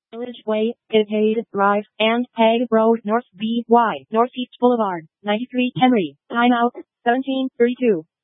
Village Way, Kincaid Drive, and Hague Road North BY, Northeast Boulevard, 93 Henry, timeout, 17:32.